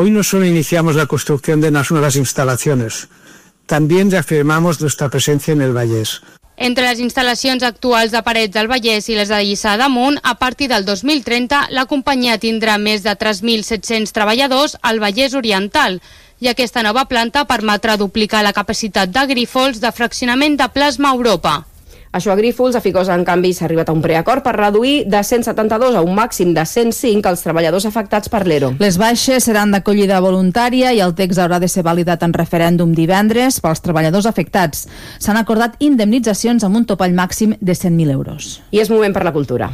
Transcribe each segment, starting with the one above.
Hoy no solo iniciamos la construcción de unas nuevas instalaciones, también reafirmamos nuestra presencia en el Vallès. Entre les instal·lacions actuals de Parets del Vallès i les de Lliçà d'Amunt, a partir del 2030, la companyia tindrà més de 3.700 treballadors al Vallès Oriental, i aquesta nova planta permetrà duplicar la capacitat de Grífols de fraccionament de plasma a Europa. Això a Grífols, a Ficosa, en canvi, s'ha arribat a un preacord per reduir de 172 a un màxim de 105 els treballadors afectats per l'ERO. Les baixes seran d'acollida voluntària i el text haurà de ser validat en referèndum divendres pels treballadors afectats. S'han acordat indemnitzacions amb un topall màxim de 100.000 euros. I és moment per la cultura.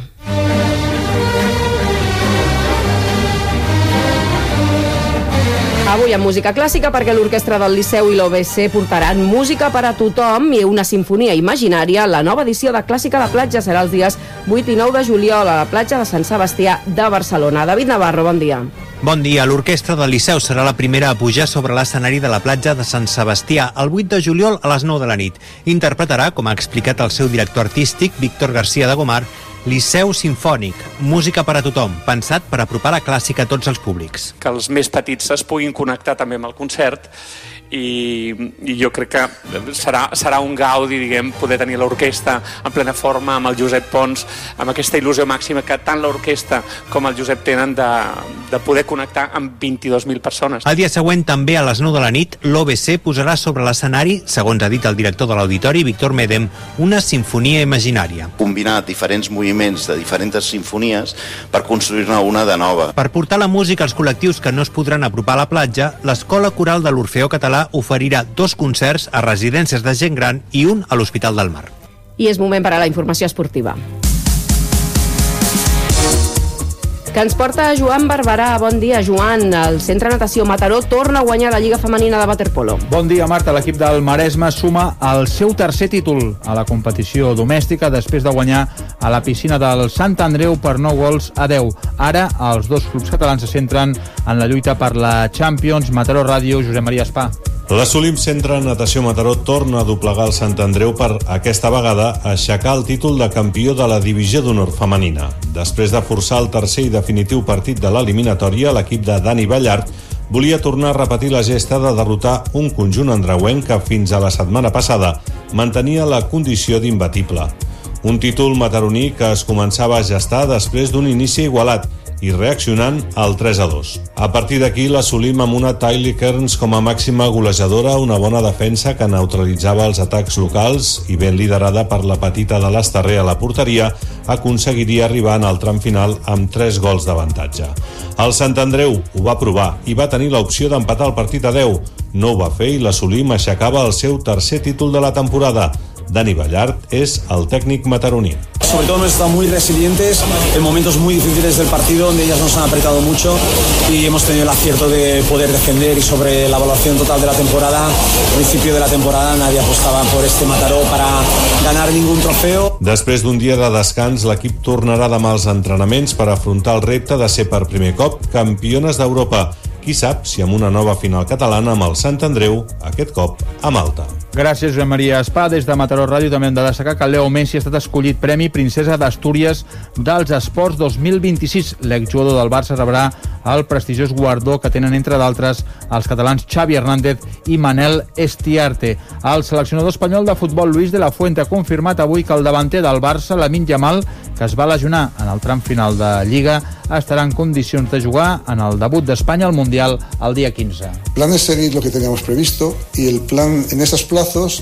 Avui amb música clàssica, perquè l'Orquestra del Liceu i l'OBC portaran música per a tothom i una sinfonia imaginària. La nova edició de Clàssica a la platja serà els dies 8 i 9 de juliol a la platja de Sant Sebastià de Barcelona. David Navarro, bon dia. Bon dia. L'Orquestra del Liceu serà la primera a pujar sobre l'escenari de la platja de Sant Sebastià el 8 de juliol a les 9 de la nit. Interpretarà, com ha explicat el seu director artístic, Víctor García de Gomar, Liceu Simfònic, música per a tothom, pensat per apropar la clàssica a tots els públics. Que els més petits es puguin connectar també amb el concert i jo crec que serà un gaudi, diguem, poder tenir l'orquestra en plena forma amb el Josep Pons, amb aquesta il·lusió màxima que tant l'orquestra com el Josep tenen de poder connectar amb 22.000 persones. El dia següent, també a les 9 de la nit, l'OBC posarà sobre l'escenari, segons ha dit el director de l'Auditori, Víctor Medem, una sinfonia imaginària. Combinar diferents moviments de diferents sinfonies per construir-ne una de nova. Per portar la música als col·lectius que no es podran apropar a la platja, l'Escola Coral de l'Orfeó Català oferirà 2 concerts a residències de gent gran i un a l'Hospital del Mar. I és moment per a la informació esportiva, que ens porta Joan Barberà. Bon dia, Joan. El Centre Natació Mataró torna a guanyar la Lliga Femenina de waterpolo. Bon dia, Marta. L'equip del Maresme suma el seu tercer títol a la competició domèstica després de guanyar a la piscina del Sant Andreu per 9 gols a 10. Ara, els dos clubs catalans se centren en la lluita per la Champions. Mataró Ràdio, Josep Maria Espà. L'Assolim Centre Natació Mataró torna a doblegar el Sant Andreu per, aquesta vegada, aixecar el títol de campió de la Divisió d'Honor femenina. Després de forçar el tercer i definitiu partit de l'eliminatòria, l'equip de Dani Ballart volia tornar a repetir la gesta de derrotar un conjunt andreuenc que fins a la setmana passada mantenia la condició d'imbatible. Un títol mataroní que es començava a gestar després d'un inici igualat i reaccionant al 3-2. A partir d'aquí l'assolim amb una Tylee Kearns com a màxima golejadora, una bona defensa que neutralitzava els atacs locals i ben liderada per la petita de l'Esterrer a la porteria, aconseguiria arribar en el tram final amb 3 gols d'avantatge. El Sant Andreu ho va provar i va tenir l'opció d'empatar el partit a 10. No ho va fer i l'assolim aixecava el seu tercer títol de la temporada. Dani Ballart es el técnico mataroní. Sobre todo hemos estado muy resilientes en momentos muy difíciles del partido donde ellas nos han apretado mucho y hemos tenido el acierto de poder defender. Y sobre la evaluación total de la temporada, al principio de la temporada nadie apostaba por este Mataró para ganar ningún trofeo. Després d'un dia de descans, l'equip tornarà demà als entrenaments per afrontar el repte de ser per primer cop campiones d'Europa. Qui sap si amb una nova final catalana amb el Sant Andreu, aquest cop a Malta. Gràcies, Joan Maria Espà. Des de Mataró Ràdio també hem de destacar que Leo Messi ha estat escollit Premi Princesa d'Astúries dels Esports 2026. L'exjugador del Barça rebrà el prestigiós guardó que tenen, entre d'altres, els catalans Xavi Hernández i Manel Estiarte. El seleccionador espanyol de futbol Luis de la Fuente ha confirmat avui que el davanter del Barça, Lamine Yamal, que es va lesionar en el tram final de Lliga, estarà en condicions de jugar en el debut d'Espanya al Mundial el dia 15. El plan es seguir lo que teníamos previsto y el plan en esos plazos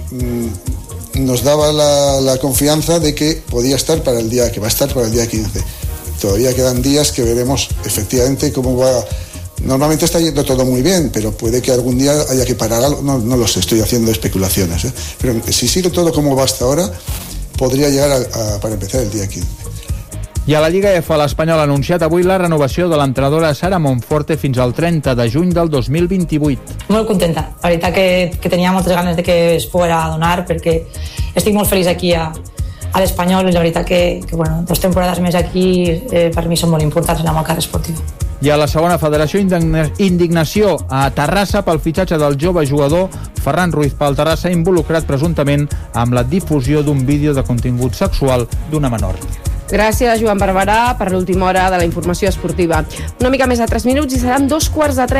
nos daba la confianza de que podía estar para el día, que va a estar para el día 15. Todavía quedan días que veremos efectivamente cómo va. Normalmente está yendo todo muy bien, pero puede que algún día haya que parar algo. No lo sé, estoy haciendo especulaciones, ¿eh? Pero si sigue todo como va hasta ahora, podría llegar para empezar el día 15. I a la Lliga F, l'Espanyol ha anunciat avui la renovació de l'entrenadora Sara Monforte fins al 30 de juny del 2028. Molt contenta. La veritat que tenia moltes ganes de que es poguera donar, perquè estic molt feliç aquí a l'Espanyol i la veritat que 2 temporades més aquí per mi són molt importants en la meva carrera esportiva. I a la segona federació, indignació a Terrassa pel fitxatge del jove jugador Ferran Ruiz pel Terrassa, involucrat presumptament amb la difusió d'un vídeo de contingut sexual d'una menor. Gràcies, Joan Barberà, per l'última hora de la informació esportiva. Una mica més de 3 minuts i seran 2:15.